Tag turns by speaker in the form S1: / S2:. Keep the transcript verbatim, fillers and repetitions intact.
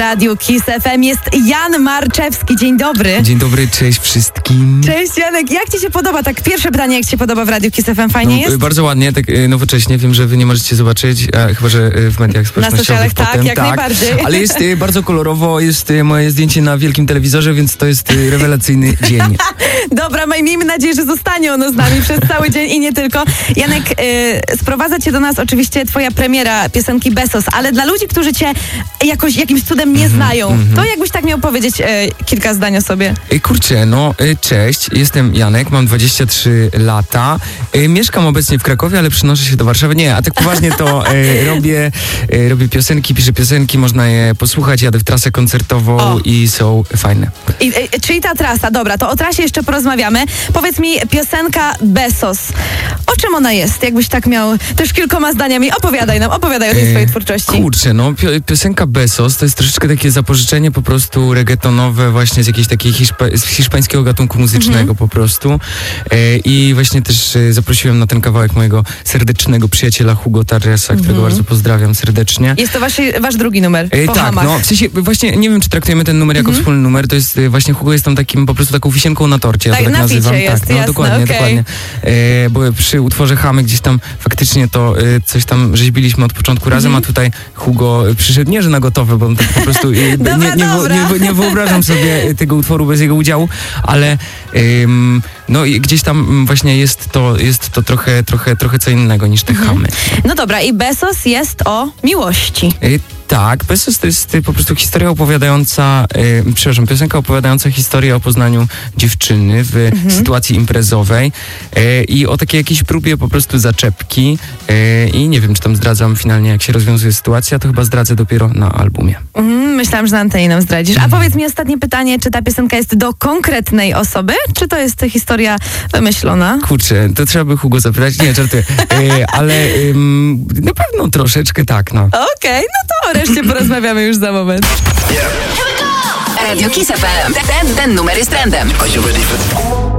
S1: Radiu Kiss F M jest Jan Marczewski. Dzień dobry.
S2: Dzień dobry, cześć wszystkim.
S1: Cześć Janek, jak ci się podoba? Tak pierwsze pytanie, jak ci się podoba w Radiu Kiss F M? Fajnie
S2: no,
S1: jest?
S2: Bardzo ładnie, tak nowocześnie. Wiem, że wy nie możecie zobaczyć, a, chyba że w mediach społecznościowych
S1: tak,
S2: potem.
S1: jak
S2: tak,
S1: najbardziej.
S2: Ale jest bardzo kolorowo, jest moje zdjęcie na wielkim telewizorze, więc to jest rewelacyjny dzień.
S1: Dobra, miejmy nadzieję, że zostanie ono z nami przez cały dzień i nie tylko. Janek, y, sprowadza cię do nas oczywiście twoja premiera piosenki Bezos, ale dla ludzi, którzy cię jakoś jakimś cudem nie mm-hmm, znają, mm-hmm. to jakbyś tak miał powiedzieć y, kilka zdań o sobie.
S2: Kurczę, no cześć, jestem Janek, mam dwadzieścia trzy lata, mieszkam obecnie w Krakowie, ale przynoszę się do Warszawy. Nie, a tak poważnie to e, robię, e, robię piosenki, piszę piosenki, można je posłuchać, jadę w trasę koncertową o. i są fajne.
S1: I, e, czyli ta trasa, dobra, to o trasie jeszcze porozmawiamy. Powiedz mi, piosenka Bezos, o czym ona jest? Jakbyś tak miał też kilkoma zdaniami, opowiadaj nam, opowiadaj o tej e, swojej twórczości.
S2: Kurczę, no piosenka Bezos to jest troszeczkę takie zapożyczenie po prostu reggaetonowe właśnie z jakiejś takiej hiszpa- z hiszpańskiego gatunku muzycznego mm-hmm. po prostu. E, I właśnie też e, zaprosiłem na ten kawałek mojego serdecznego przyjaciela Hugo Torresa, którego mm-hmm. bardzo pozdrawiam serdecznie.
S1: Jest to wasz, wasz drugi numer
S2: e,
S1: po
S2: Tak,
S1: hamach.
S2: no w sensie właśnie nie wiem, czy traktujemy ten numer jako mm-hmm. wspólny numer, to jest właśnie Hugo jest tam takim po prostu taką wisienką na torcie, ja
S1: tak,
S2: to tak
S1: na
S2: nazywam.
S1: Jest,
S2: tak, no
S1: jasne,
S2: dokładnie,
S1: okay.
S2: dokładnie. E, bo przy utworze Chamy gdzieś tam faktycznie to e, coś tam rzeźbiliśmy od początku mm-hmm. razem, a tutaj Hugo przyszedł nie, że na gotowe, bo on tak po prostu e,
S1: dobra,
S2: nie, nie, nie, nie, nie wyobrażam sobie tego utworu bez jego udziału, ale ym, no i gdzieś tam właśnie jest to, jest to trochę, trochę, trochę co innego niż te mhm. chamy.
S1: No dobra, i Bezos jest o miłości.
S2: Y- Tak, Bezos to jest po prostu historia opowiadająca, e, przepraszam, piosenka opowiadająca historię o poznaniu dziewczyny w mhm. sytuacji imprezowej e, i o takiej jakiejś próbie po prostu zaczepki e, i nie wiem, czy tam zdradzam finalnie, jak się rozwiązuje sytuacja, to chyba zdradzę dopiero na albumie.
S1: Mm, myślałam, że na antenie nam zdradzisz. A powiedz mi ostatnie pytanie, czy ta piosenka jest do konkretnej osoby, czy to jest historia wymyślona?
S2: Kurczę, to trzeba by Hugo zapytać, nie, żartuję, e, ale ym, na pewno troszeczkę tak, no.
S1: Okej, okay, no to wreszcie porozmawiamy już za moment.
S3: Radio Kiss F M. Ten, ten numer jest trendem.